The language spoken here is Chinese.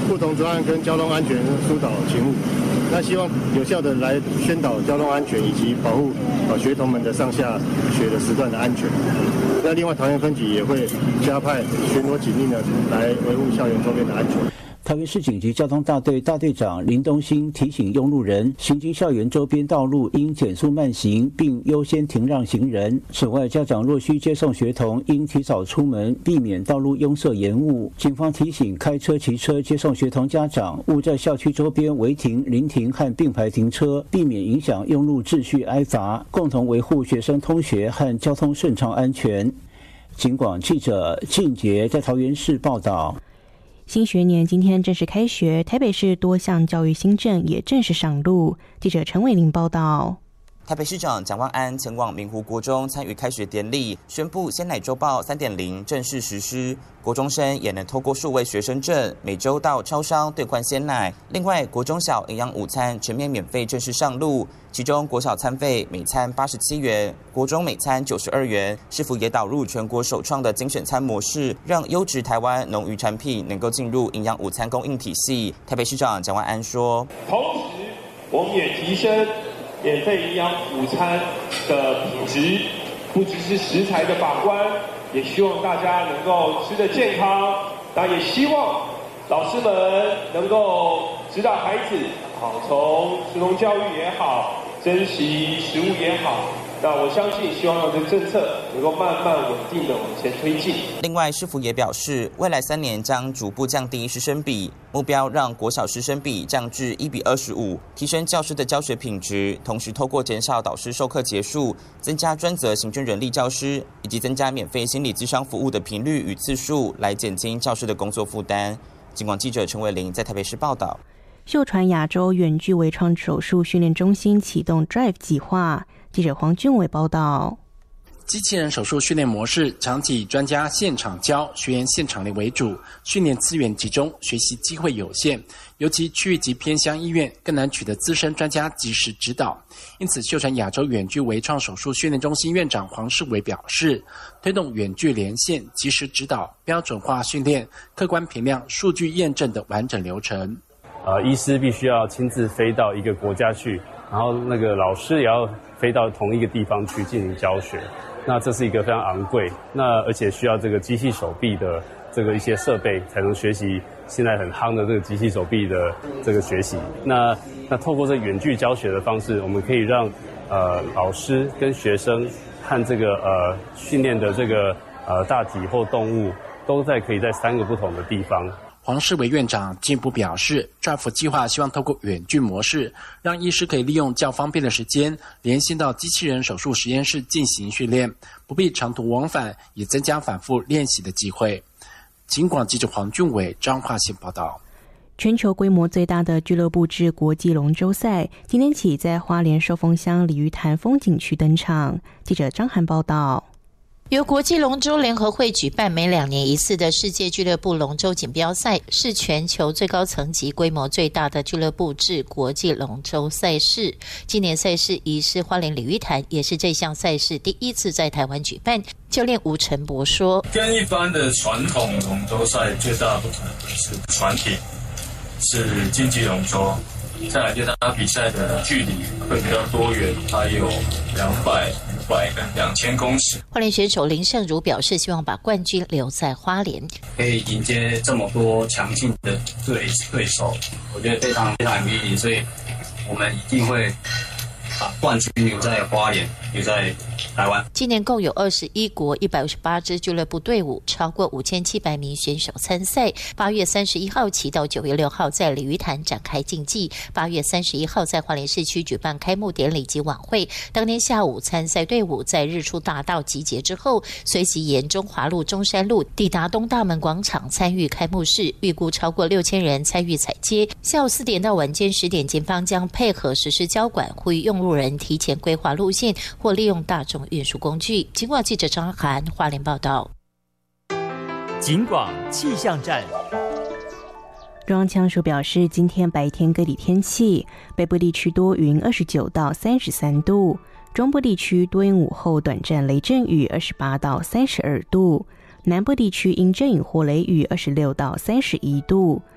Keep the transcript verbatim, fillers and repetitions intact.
不同专案跟交通安全疏导勤务。那希望有效的来宣导交通安全以及保护呃学童们的上下学的时段的安全。那另外桃园分局也会加派巡逻警力呢，来维护校园周边的安全。 桃园市警局交通大队大队长林东兴提醒用路人，行经校园周边道路应减速慢行，并优先停让行人。此外，家长若需接送学童，应提早出门，避免道路拥塞延误。警方提醒开车、骑车接送学童家长，勿在校区周边违停、临停和并排停车，避免影响用路秩序挨罚，共同维护学生通学和交通顺畅安全。警广记者靳杰在桃园市报道。 新学年今天正式开学，台北市多项教育新政也正式上路。记者陈伟玲报道。 台北市长蒋万安前往明湖国中参与开学典礼，宣布鲜奶周报 三点零 正式实施，国中生也能透过数位学生证每周到超商兑换鲜奶。另外，国中小营养午餐全面免费正式上路，其中国小餐费每餐八十七元，国中每餐九十二元。市府也导入全国首创的精选餐模式，让优质台湾农渔产品能够进入营养午餐供应体系。台北市长蒋万安说：“ 同时，我们也提升免费营养午餐的品质，不只是食材的把关，也希望大家能够吃得健康。那也希望老师们能够指导孩子，好，从食农教育也好，珍惜食物也好。那我相信，希望这个政策能够慢慢稳定的往前推进。” 另外，市府也表示，未来三年将逐步降低师生比，目标让国小师生比降至一比二十五，提升教师的教学品质。同时，透过减少导师授课节数，增加专责行政人力教师，以及增加免费心理咨商服务的频率与次数，来减轻教师的工作负担。警广记者陈伟玲在台北市报道。 秀传亚洲远距微创手术训练中心启动 Drive 计划。记者黄俊伟报道。 机器人手术训练模式常以专家现场教、学员现场练为主，训练资源集中，学习机会有限，尤其区域及偏乡医院更难取得资深专家及时指导。因此，秀传亚洲远距微创手术训练中心院长黄世伟表示，推动远距连线、及时指导、标准化训练、客观评量、数据验证的完整流程。 呃，医师必须要亲自飞到一个国家去，然后那个老师也要飞到同一个地方去进行教学。那这是一个非常昂贵，那而且需要这个机器手臂的这个一些设备，才能学习现在很夯的这个机器手臂的这个学习。那那透过这远距教学的方式，我们可以让呃老师跟学生和这个呃训练的这个呃大体或动物都在可以在三个不同的地方。 黄世伟院长进一步表示 ，Drive 计划希望透过远距模式，让医师可以利用较方便的时间，连线到机器人手术实验室进行训练，不必长途往返，也增加反复练习的机会。警广记者黄俊伟彰化县报道。 全球规模最大的俱乐部制国际龙舟赛，今天起在花莲寿丰乡鲤鱼潭风景区登场。记者张涵报道。 由国际龙舟联合会举办每两年一次的世界俱乐部龙舟锦标赛，是全球最高层级、规模最大的俱乐部制国际龙舟赛事。今年赛事移师花莲鲤鱼潭，也是这项赛事第一次在台湾举办。教练吴成博说：“ 跟一般的传统龙舟赛最大的不同是船艇是竞技龙舟，再来就是它比赛的距离会比较多元，它有两百。五百跟两千公尺。 花莲选手林胜如表示，希望把冠军留在花莲， 可以迎接这么多强劲的对对手，我觉得非常非常有意义，所以我们一定会把冠军留在花莲，留在台湾。 今年共有二十一国一百五十八支俱乐部队伍，超过五千七百名选手参赛。八月三十一号起到九月六号在鲤鱼潭展开竞技。八月三十一号在花莲市区举办开幕典礼及晚会。当天下午，参赛队伍在日出大道集结之后，随即沿中华路、中山路抵达东大门广场参与开幕式。预估超过六千人参与踩街。下午四点到晚间十点，警方将配合实施交管，呼吁用路人提前规划路线或利用大众运输工具。警广记者张涵花莲报道。 警广气象站。 中央气象署表示，今天白天各地天气，北部地区多云，二十九到三十三度；中部地区多云，午后短暂雷阵雨，二十八到三十二度；南部地区因阵雨或雷雨，二十六到三十一度；